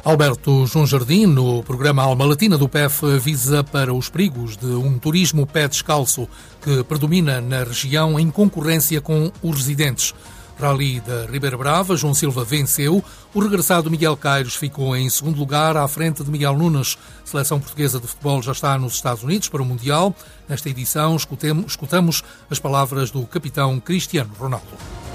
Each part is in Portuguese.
Alberto João Jardim, no programa Alma Latina do PEF, avisa para os perigos de um turismo pé descalço que predomina na região em concorrência com os residentes. Rally da Ribeira Brava, João Silva venceu. O regressado Miguel Caires ficou em segundo lugar, à frente de Miguel Nunes. A seleção portuguesa de futebol já está nos Estados Unidos para o Mundial. Nesta edição, escutamos as palavras do capitão Cristiano Ronaldo.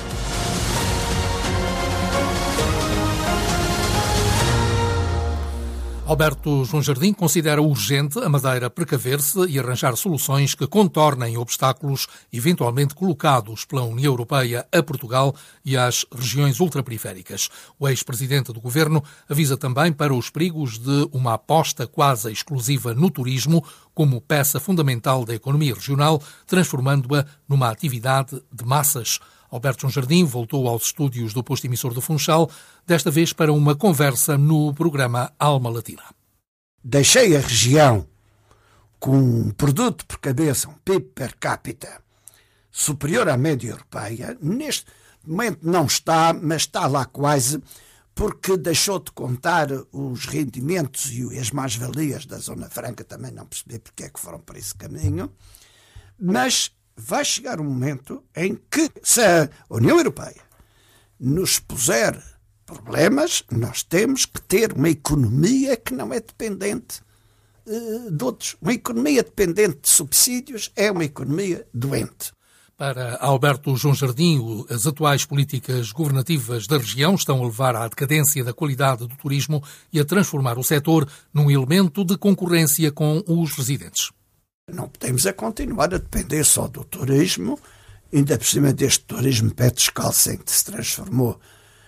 Alberto João Jardim considera urgente a Madeira precaver-se e arranjar soluções que contornem obstáculos eventualmente colocados pela União Europeia a Portugal e às regiões ultraperiféricas. O ex-presidente do governo avisa também para os perigos de uma aposta quase exclusiva no turismo como peça fundamental da economia regional, transformando-a numa atividade de massas. Alberto João Jardim voltou aos estúdios do posto emissor do Funchal, desta vez para uma conversa no programa Alma Latina. Deixei a região com um produto por cabeça, um PIB per capita, superior à média europeia. Neste momento não está, mas está lá quase, porque deixou de contar os rendimentos e as mais-valias da Zona Franca, também não percebi porque é que foram por esse caminho, mas vai chegar um momento em que, se a União Europeia nos puser problemas, nós temos que ter uma economia que não é dependente de outros. Uma economia dependente de subsídios é uma economia doente. Para Alberto João Jardim, as atuais políticas governativas da região estão a levar à decadência da qualidade do turismo e a transformar o setor num elemento de concorrência com os residentes. Não podemos continuar a depender só do turismo, ainda por cima deste turismo pé descalço em que se transformou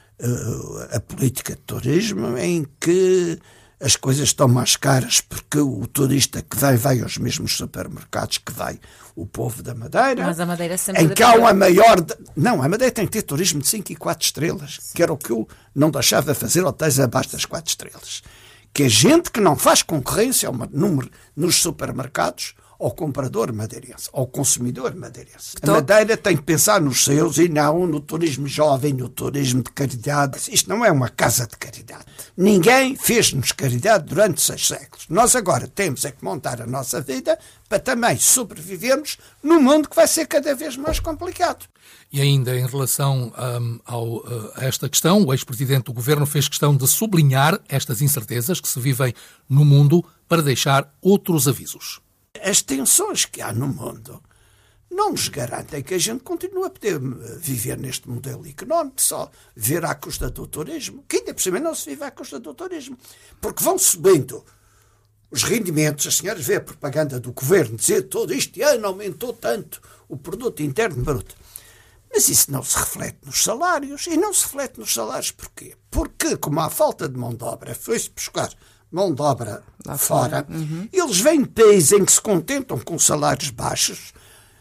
a política de turismo, em que as coisas estão mais caras porque o turista que vem vai aos mesmos supermercados que vai o povo da Madeira. Mas a Madeira sempre... Em que há uma maior... Não, a Madeira tem que ter turismo de 5 e 4 estrelas, que era o que eu não deixava de fazer hotéis abaixo das 4 estrelas. Que é gente que não faz concorrência ao número nos supermercados ao comprador madeirense, ao consumidor madeirense. A Madeira tem que pensar nos seus e não no turismo jovem, no turismo de caridade. Isto não é uma casa de caridade. Ninguém fez-nos caridade durante 6 séculos. Nós agora temos é que montar a nossa vida para também sobrevivermos num mundo que vai ser cada vez mais complicado. E ainda em relação a esta questão, o ex-presidente do governo fez questão de sublinhar estas incertezas que se vivem no mundo para deixar outros avisos. As tensões que há no mundo não nos garantem que a gente continue a poder viver neste modelo económico, só viver à custa do turismo, que ainda por cima não se vive à custa do turismo, porque vão subindo os rendimentos. As senhoras vêem a propaganda do governo dizer todo este ano aumentou tanto o produto interno bruto, mas isso não se reflete nos salários. E não se reflete nos salários porquê? Porque como há falta de mão de obra, foi-se buscar mão de obra lá fora. Eles vêm de países em que se contentam com salários baixos.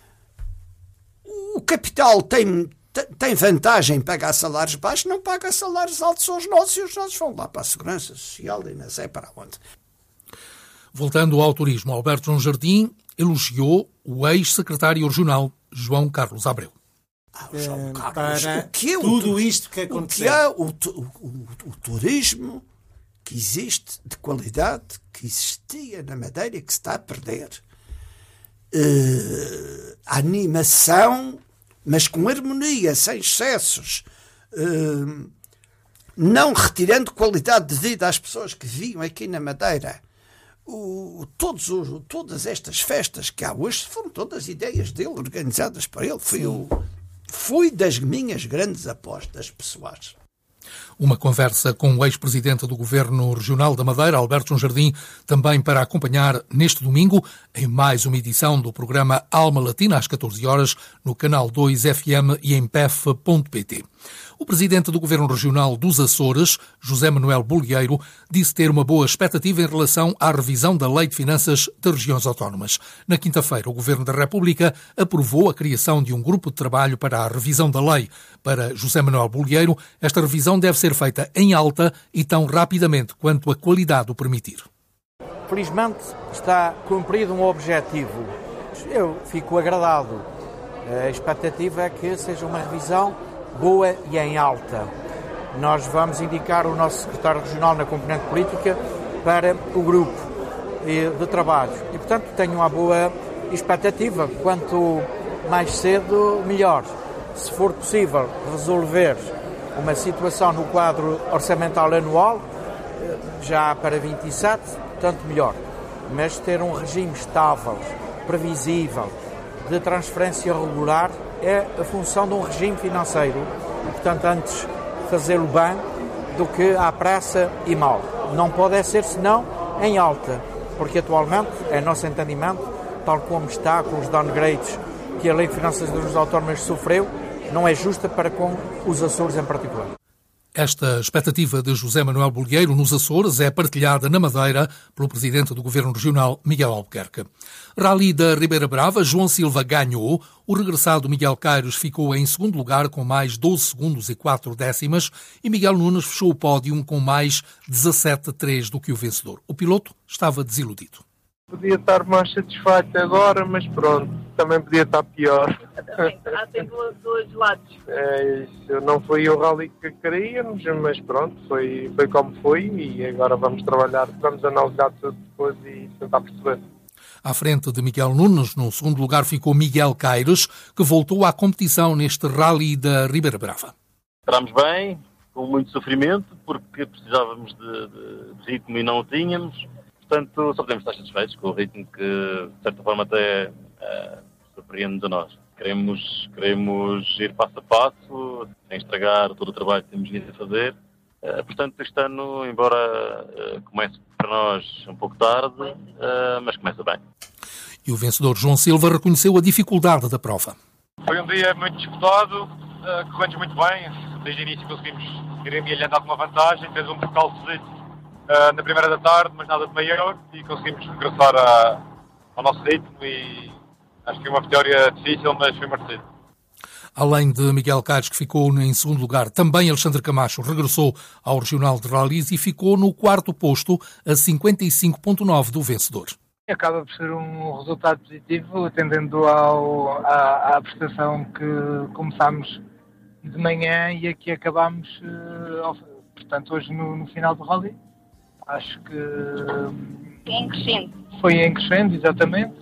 O capital tem vantagem em pagar salários baixos, não paga salários altos aos nossos, e os nossos vão lá para a Segurança Social e não sei para onde. Voltando ao turismo, Alberto João Jardim elogiou o ex-secretário regional João Carlos Abreu. João Carlos, para o que é tudo isto que aconteceu? O que é o turismo que existe de qualidade, que existia na Madeira e que se está a perder. A animação, mas com harmonia, sem excessos, não retirando qualidade de vida às pessoas que viviam aqui na Madeira. Todas estas festas que há hoje foram todas ideias dele, organizadas por ele. Foi das minhas grandes apostas pessoais. Uma conversa com o ex-presidente do Governo Regional da Madeira, Alberto João Jardim, também para acompanhar neste domingo, em mais uma edição do programa Alma Latina, às 14 horas, no canal 2 FM e em pef.pt. O presidente do Governo Regional dos Açores, José Manuel Bolieiro, disse ter uma boa expectativa em relação à revisão da Lei de Finanças das Regiões Autónomas. Na quinta-feira, o Governo da República aprovou a criação de um grupo de trabalho para a revisão da lei. Para José Manuel Bolieiro, esta revisão deve ser feita em alta e tão rapidamente quanto a qualidade o permitir. Felizmente está cumprido um objetivo. Eu fico agradado. A expectativa é que seja uma revisão boa e em alta. nós vamos indicar o nosso secretário regional na componente política para o grupo de trabalho. E, portanto, tenho uma boa expectativa. Quanto mais cedo, melhor. Se for possível resolver uma situação no quadro orçamental anual, já para 27, tanto melhor. Mas ter um regime estável, previsível, de transferência regular, é a função de um regime financeiro. E, portanto, antes fazê-lo bem do que à pressa e mal. Não pode ser senão em alta, porque atualmente, é nosso entendimento, tal como está com os downgrades que a Lei de Finanças das Autónomas sofreu, não é justa para com os Açores em particular. Esta expectativa de José Manuel Bolieiro nos Açores é partilhada na Madeira pelo Presidente do Governo Regional, Miguel Albuquerque. Rally da Ribeira Brava, João Silva ganhou. O regressado Miguel Caires ficou em segundo lugar com mais 12 segundos e 4 décimas e Miguel Nunes fechou o pódio com mais 17,3 do que o vencedor. O piloto estava desiludido. Podia estar mais satisfeito agora, mas pronto, também podia estar pior. Há sempre dois lados. Isso não foi o rally que queríamos, mas pronto, foi como foi e agora vamos trabalhar, vamos analisar tudo depois e tentar perceber. À frente de Miguel Nunes, no segundo lugar ficou Miguel Caires, que voltou à competição neste rally da Ribeira Brava. Entramos bem, com muito sofrimento, porque precisávamos de ritmo e não o tínhamos. Portanto, só podemos estar satisfeitos com o ritmo que, de certa forma, até surpreende-nos a nós. Queremos ir passo a passo, sem estragar todo o trabalho que temos vindo a fazer. Portanto, este ano, embora comece para nós um pouco tarde, mas começa bem. E o vencedor João Silva reconheceu a dificuldade da prova. Foi um dia muito disputado, corremos muito bem. Desde o início conseguimos ir amealhando alguma vantagem, fez um percalço na primeira da tarde, mas nada de maior, e conseguimos regressar ao nosso ritmo e acho que foi uma vitória difícil, mas foi merecido. Além de Miguel Caires, que ficou em segundo lugar, também Alexandre Camacho regressou ao Regional de Rallys e ficou no quarto posto, a 55,9 do vencedor. Acaba por ser um resultado positivo, atendendo à prestação que começámos de manhã e aqui acabámos, portanto, hoje no final do rally. Acho que foi em crescendo, exatamente,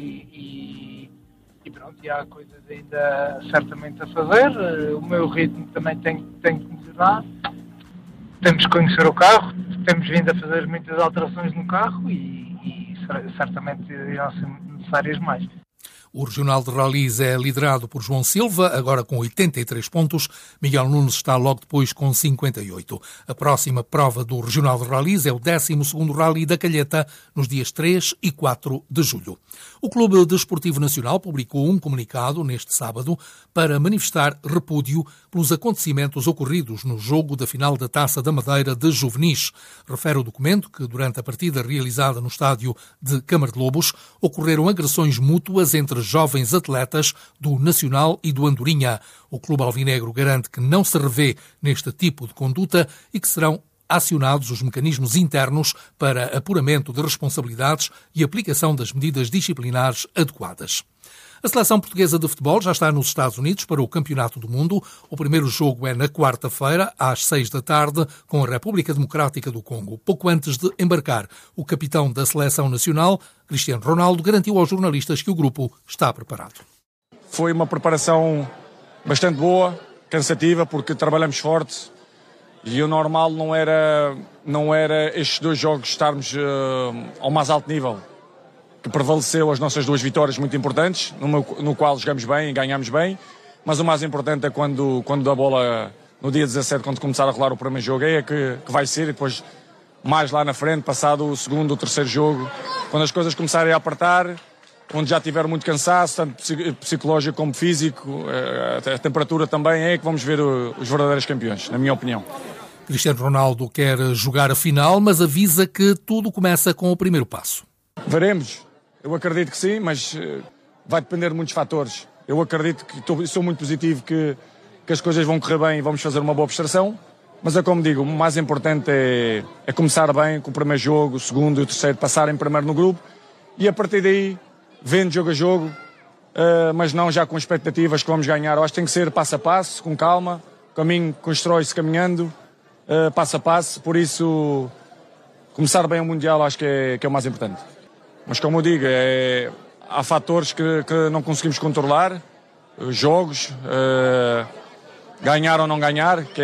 e pronto, e há coisas ainda certamente a fazer. O meu ritmo também tem que melhorar. Temos que conhecer o carro, temos vindo a fazer muitas alterações no carro e certamente irão ser necessárias mais. O Regional de Rallys é liderado por João Silva, agora com 83 pontos. Miguel Nunes está logo depois com 58. A próxima prova do Regional de Rallys é o 12º Rally da Calheta, nos dias 3 e 4 de julho. O Clube Desportivo Nacional publicou um comunicado neste sábado para manifestar repúdio pelos acontecimentos ocorridos no jogo da final da Taça da Madeira de Juvenis. Refere o documento que, durante a partida realizada no estádio de Câmara de Lobos, ocorreram agressões mútuas entre jovens atletas do Nacional e do Andorinha. O Clube Alvinegro garante que não se revê neste tipo de conduta e que serão acionados os mecanismos internos para apuramento de responsabilidades e aplicação das medidas disciplinares adequadas. A seleção portuguesa de futebol já está nos Estados Unidos para o Campeonato do Mundo. O primeiro jogo é na quarta-feira, às 6 da tarde, com a República Democrática do Congo. Pouco antes de embarcar, o capitão da seleção nacional, Cristiano Ronaldo, garantiu aos jornalistas que o grupo está preparado. Foi uma preparação bastante boa, cansativa, porque trabalhamos forte e o normal não era estes dois jogos estarmos ao mais alto nível, que prevaleceu as nossas duas vitórias muito importantes, no qual jogamos bem e ganhamos bem, mas o mais importante é quando a bola, no dia 17, quando começar a rolar o primeiro jogo, é que vai ser, e depois mais lá na frente, passado o segundo ou terceiro jogo, quando as coisas começarem a apertar, onde já tiver muito cansaço, tanto psicológico como físico, a temperatura também, é que vamos ver os verdadeiros campeões, na minha opinião. Cristiano Ronaldo quer jogar a final, mas avisa que tudo começa com o primeiro passo. Veremos. Eu acredito que sim, mas vai depender de muitos fatores. Eu acredito que sou muito positivo que as coisas vão correr bem e vamos fazer uma boa prestação, mas é como digo, o mais importante é começar bem com o primeiro jogo, o segundo e o terceiro, passarem primeiro no grupo e a partir daí, vendo jogo a jogo, mas não já com expectativas que vamos ganhar. Eu acho que tem que ser passo a passo, com calma, o caminho constrói-se caminhando passo a passo, por isso começar bem o Mundial acho que é o mais importante. Mas como eu digo, há fatores que não conseguimos controlar, jogos, ganhar ou não ganhar, que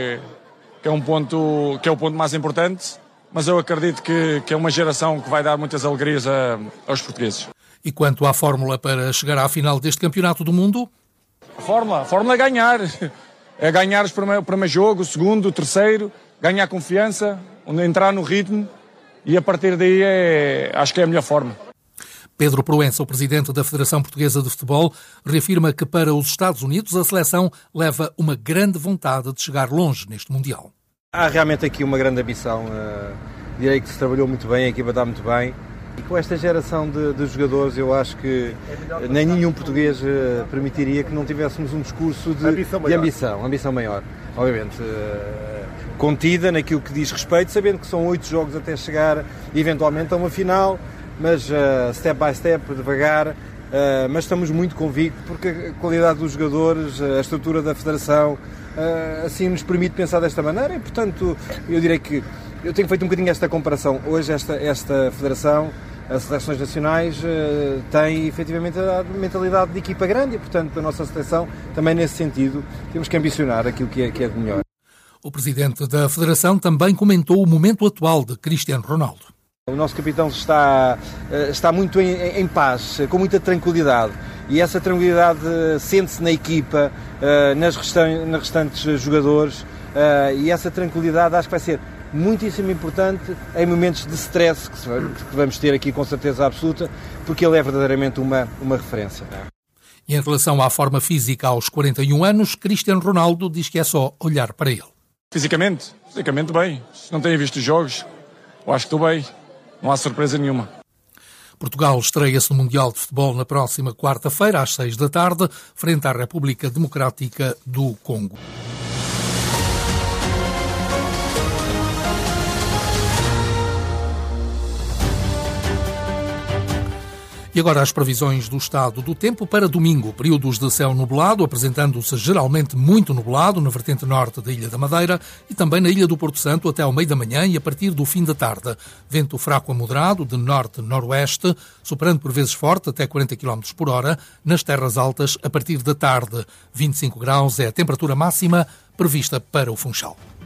é o ponto mais importante, mas eu acredito que é uma geração que vai dar muitas alegrias aos portugueses. E quanto à fórmula para chegar à final deste Campeonato do Mundo? A fórmula é ganhar. É ganhar o primeiro jogo, o segundo, o terceiro, ganhar confiança, entrar no ritmo e a partir daí acho que é a melhor forma. Pedro Proença, o presidente da Federação Portuguesa de Futebol, reafirma que para os Estados Unidos a seleção leva uma grande vontade de chegar longe neste Mundial. Há realmente aqui uma grande ambição. Direi que se trabalhou muito bem, a equipa está muito bem. E com esta geração de jogadores, eu acho que nem nenhum português permitiria que não tivéssemos um discurso de ambição maior. Obviamente, contida naquilo que diz respeito, sabendo que são 8 jogos até chegar eventualmente a uma final, mas step by step, devagar, mas estamos muito convictos porque a qualidade dos jogadores, a estrutura da Federação, assim nos permite pensar desta maneira e, portanto, eu direi que eu tenho feito um bocadinho esta comparação. Hoje esta Federação, as seleções nacionais, tem efetivamente a mentalidade de equipa grande e, portanto, a nossa seleção também nesse sentido temos que ambicionar aquilo que é de melhor. O presidente da Federação também comentou o momento atual de Cristiano Ronaldo. O nosso capitão está muito em paz, com muita tranquilidade. E essa tranquilidade sente-se na equipa, nos restantes jogadores, e essa tranquilidade acho que vai ser muitíssimo importante em momentos de stress que vamos ter aqui com certeza absoluta, porque ele é verdadeiramente uma referência. E em relação à forma física aos 41 anos, Cristiano Ronaldo diz que é só olhar para ele. Fisicamente bem. Se não tenho visto os jogos, eu acho que estou bem. Não há surpresa nenhuma. Portugal estreia-se no Mundial de Futebol na próxima quarta-feira, às 6 da tarde, frente à República Democrática do Congo. E agora as previsões do estado do tempo para domingo. Períodos de céu nublado, apresentando-se geralmente muito nublado na vertente norte da Ilha da Madeira e também na Ilha do Porto Santo até ao meio da manhã e a partir do fim da tarde. Vento fraco a moderado, de norte-noroeste, soprando por vezes forte até 40 km por hora, nas terras altas a partir da tarde. 25 graus é a temperatura máxima prevista para o Funchal.